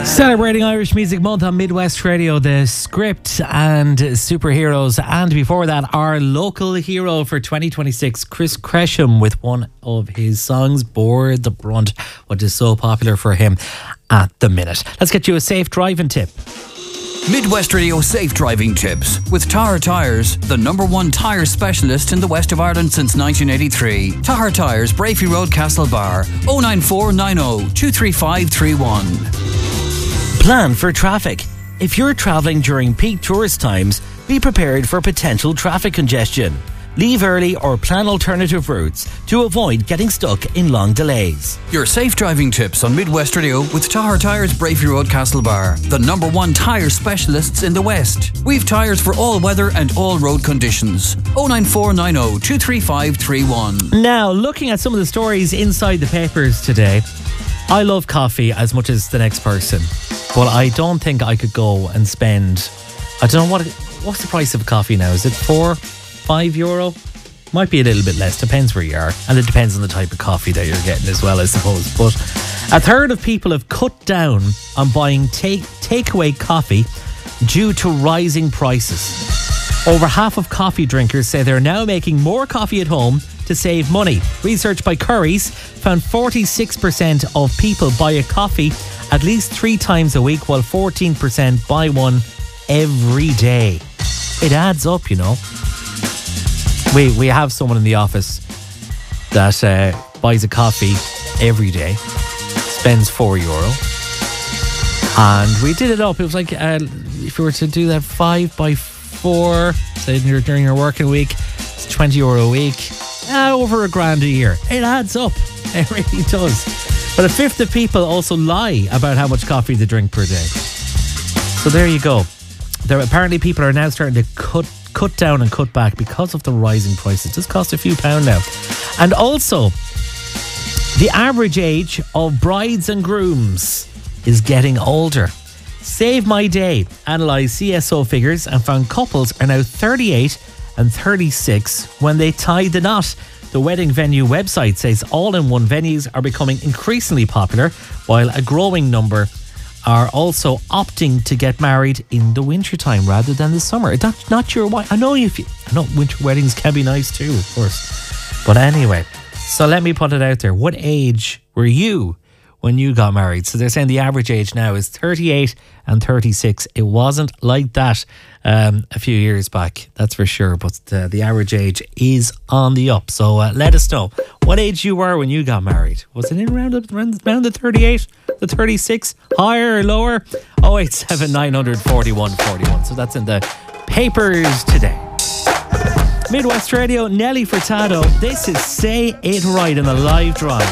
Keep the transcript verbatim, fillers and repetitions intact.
Celebrating Irish Music Month on Midwest Radio, the script and superheroes. And before that, our local hero for twenty twenty-six, Chris Cresham, with one of his songs, Board the Brunt, what is so popular for him at the minute. Let's get you a safe driving tip. Midwest Radio Safe Driving Tips with Tahar Tyres, the number one tyre specialist in the west of Ireland since nineteen eighty-three. Tahar Tyres, Brafey Road, Castlebar, oh nine four nine oh two three five three one. Plan for traffic. If you're travelling during peak tourist times, be prepared for potential traffic congestion. Leave early or plan alternative routes to avoid getting stuck in long delays. Your safe driving tips on Midwest Radio with Tahar Tyres, Brafey Road, Castlebar, the number one tyre specialists in the West. We've tyres for all weather and all road conditions. oh nine four nine oh two three five three one. Now, looking at some of the stories inside the papers today, I love coffee as much as the next person, but I don't think I could go and spend, I don't know, what. what's the price of a coffee now? Is it four, five euro? Might be a little bit less, depends where you are, and it depends on the type of coffee that you're getting as well, I suppose. But a third of people have cut down on buying take takeaway coffee due to rising prices. Over half of coffee drinkers say they're now making more coffee at home to save money. Research by Currys found forty-six percent of people buy a coffee at least three times a week, while fourteen percent buy one every day. It adds up, you know. We we have someone in the office that uh, buys a coffee every day, spends four euro, and we did it up. It was like uh, if you were to do that five by four, say during your working week, it's twenty euro a week. Uh, over a grand a year. It adds up. It really does. But a fifth of people also lie about how much coffee they drink per day. So there you go. There apparently people are now starting to cut cut down and cut back because of the rising prices. It does cost a few pound now. And also, the average age of brides and grooms is getting older. Save My Day analysed C S O figures and found couples are now thirty-eight and thirty-six when they tie the knot. The wedding venue website says all-in-one venues are becoming increasingly popular, while a growing number are also opting to get married in the wintertime rather than the summer. That's not your wife. I know if you, I know winter weddings can be nice too, of course. But anyway, so let me put it out there. What age were you when you got married? So they're saying the average age now is thirty-eight and thirty-six. It wasn't like that um, a few years back, that's for sure. But uh, the average age is on the up. So uh, let us know what age you were when you got married. Was it in around, around, around the thirty-eight, the thirty-six, higher or lower? oh eight seven nine forty-one forty-one. So that's in the papers today. Midwest Radio, Nelly Furtado. This is Say It Right in the live drive.